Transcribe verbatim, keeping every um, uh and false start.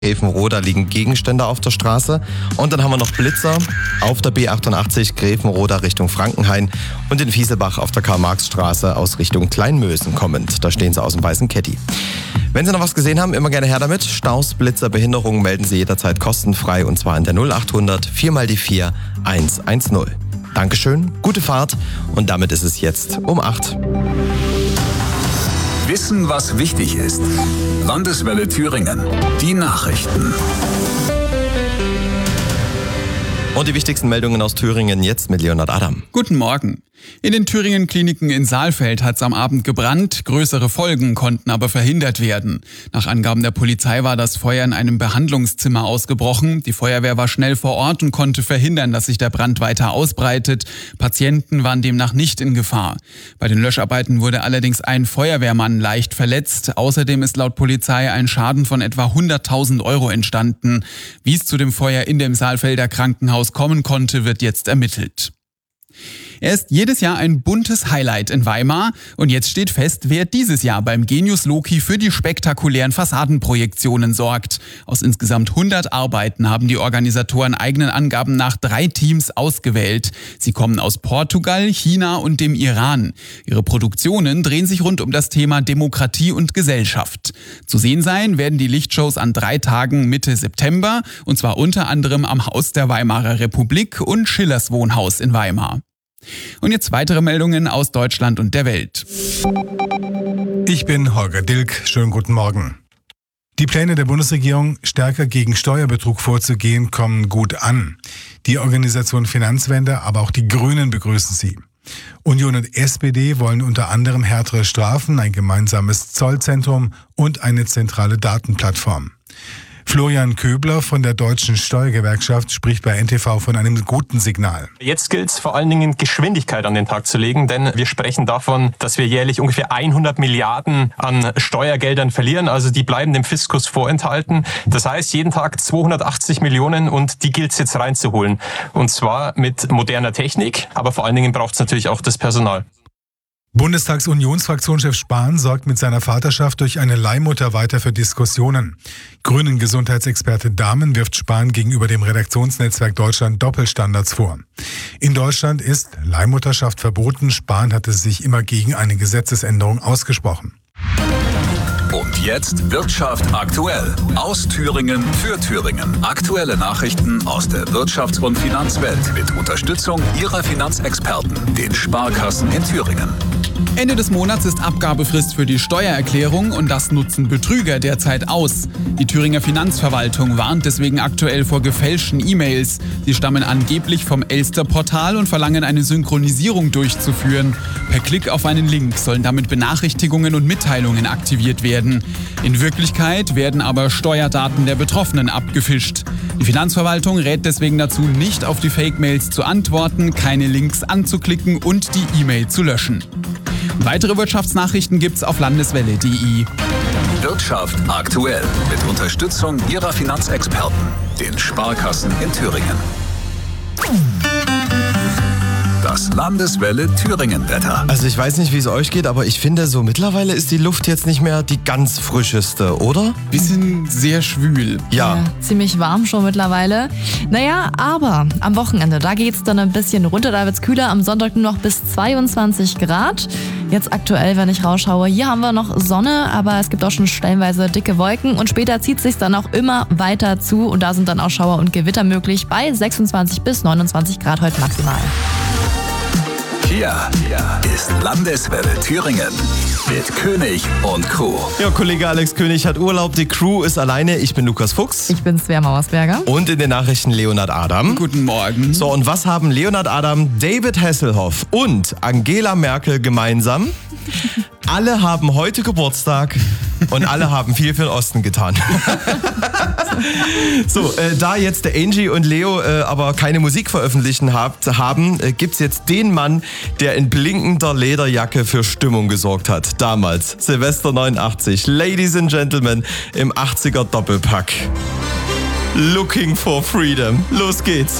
Grevenroda liegen Gegenstände auf der Straße. Und dann haben wir noch Blitzer auf der B achtundachtzig Grevenroda Richtung Frankenhain und in Fieselbach auf der Karl-Marx-Straße aus Richtung Kleinmösen kommend. Da stehen sie aus dem weißen Caddy. Wenn Sie noch was gesehen haben, immer gerne her damit. Staus, Blitzer, Behinderungen melden Sie jederzeit kostenfrei und zwar in der null achthundert vier mal die vier eins eins null. Dankeschön, gute Fahrt und damit ist es jetzt um acht. Wissen, was wichtig ist. Landeswelle Thüringen. Die Nachrichten. Und die wichtigsten Meldungen aus Thüringen jetzt mit Leonhard Adam. Guten Morgen. In den Thüringen-Kliniken in Saalfeld hat es am Abend gebrannt. Größere Folgen konnten aber verhindert werden. Nach Angaben der Polizei war das Feuer in einem Behandlungszimmer ausgebrochen. Die Feuerwehr war schnell vor Ort und konnte verhindern, dass sich der Brand weiter ausbreitet. Patienten waren demnach nicht in Gefahr. Bei den Löscharbeiten wurde allerdings ein Feuerwehrmann leicht verletzt. Außerdem ist laut Polizei ein Schaden von etwa hunderttausend Euro entstanden. Wie es zu dem Feuer in dem Saalfelder Krankenhaus kommen konnte, wird jetzt ermittelt. Er ist jedes Jahr ein buntes Highlight in Weimar und jetzt steht fest, wer dieses Jahr beim Genius Loci für die spektakulären Fassadenprojektionen sorgt. Aus insgesamt hundert Arbeiten haben die Organisatoren eigenen Angaben nach drei Teams ausgewählt. Sie kommen aus Portugal, China und dem Iran. Ihre Produktionen drehen sich rund um das Thema Demokratie und Gesellschaft. Zu sehen sein werden die Lichtshows an drei Tagen Mitte September und zwar unter anderem am Haus der Weimarer Republik und Schillers Wohnhaus in Weimar. Und jetzt weitere Meldungen aus Deutschland und der Welt. Ich bin Holger Dilk. Schönen guten Morgen. Die Pläne der Bundesregierung, stärker gegen Steuerbetrug vorzugehen, kommen gut an. Die Organisation Finanzwende, aber auch die Grünen begrüßen sie. Union und S P D wollen unter anderem härtere Strafen, ein gemeinsames Zollzentrum und eine zentrale Datenplattform. Florian Köbler von der Deutschen Steuergewerkschaft spricht bei N T V von einem guten Signal. Jetzt gilt es vor allen Dingen, Geschwindigkeit an den Tag zu legen, denn wir sprechen davon, dass wir jährlich ungefähr hundert Milliarden an Steuergeldern verlieren, also die bleiben dem Fiskus vorenthalten. Das heißt, jeden Tag zweihundertachtzig Millionen und die gilt es jetzt reinzuholen. Und zwar mit moderner Technik, aber vor allen Dingen braucht es natürlich auch das Personal. Bundestagsunionsfraktionschef Spahn sorgt mit seiner Vaterschaft durch eine Leihmutter weiter für Diskussionen. Grünen-Gesundheitsexperte Dahmen wirft Spahn gegenüber dem Redaktionsnetzwerk Deutschland Doppelstandards vor. In Deutschland ist Leihmutterschaft verboten. Spahn hatte sich immer gegen eine Gesetzesänderung ausgesprochen. Und jetzt Wirtschaft aktuell. Aus Thüringen für Thüringen. Aktuelle Nachrichten aus der Wirtschafts- und Finanzwelt mit Unterstützung Ihrer Finanzexperten, den Sparkassen in Thüringen. Ende des Monats ist Abgabefrist für die Steuererklärung und das nutzen Betrüger derzeit aus. Die Thüringer Finanzverwaltung warnt deswegen aktuell vor gefälschten E-Mails. Sie stammen angeblich vom Elster-Portal und verlangen eine Synchronisierung durchzuführen. Per Klick auf einen Link sollen damit Benachrichtigungen und Mitteilungen aktiviert werden. In Wirklichkeit werden aber Steuerdaten der Betroffenen abgefischt. Die Finanzverwaltung rät deswegen dazu, nicht auf die Fake-Mails zu antworten, keine Links anzuklicken und die E-Mail zu löschen. Weitere Wirtschaftsnachrichten gibt's auf landeswelle punkt de. Wirtschaft aktuell mit Unterstützung Ihrer Finanzexperten, den Sparkassen in Thüringen. Das Landeswelle Thüringen-Wetter. Also ich weiß nicht, wie es euch geht, aber ich finde, so mittlerweile ist die Luft jetzt nicht mehr die ganz frischeste, oder? Bisschen sehr schwül. Ja. Ja, ziemlich warm schon mittlerweile. Naja, aber am Wochenende, da geht's dann ein bisschen runter, da wird's kühler. Am Sonntag nur noch bis zweiundzwanzig Grad. Jetzt aktuell, wenn ich rausschaue, hier haben wir noch Sonne, aber es gibt auch schon stellenweise dicke Wolken. Und später zieht sich's dann auch immer weiter zu und da sind dann auch Schauer und Gewitter möglich bei sechsundzwanzig bis neunundzwanzig Grad heute maximal. Hier ist Landeswelle Thüringen mit König und Crew. Ja, Kollege Alex König hat Urlaub, die Crew ist alleine. Ich bin Lukas Fuchs. Ich bin Svea Mauersberger. Und in den Nachrichten Leonhard Adam. Guten Morgen. So, und was haben Leonhard Adam, David Hasselhoff und Angela Merkel gemeinsam? Alle haben heute Geburtstag und alle haben viel für den Osten getan. So, äh, da jetzt der Angie und Leo äh, aber keine Musik veröffentlichen habt, haben, äh, gibt's jetzt den Mann, der in blinkender Lederjacke für Stimmung gesorgt hat. Damals, Silvester neunundachtzig. Ladies and Gentlemen, im achtziger Doppelpack. Looking for Freedom. Los geht's.